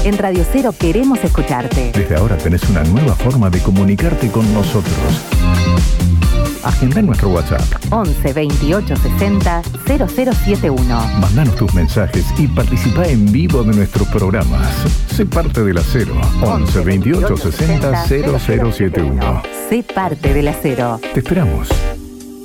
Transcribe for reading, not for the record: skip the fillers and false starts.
En Radio Cero queremos escucharte. Desde ahora tenés una nueva forma de comunicarte con nosotros. Agenda en nuestro WhatsApp 11 28 60 0071. Mandanos tus mensajes y participa en vivo de nuestros programas. Sé parte de La Cero 11 28 60 0071. Sé parte de La Cero. Te esperamos.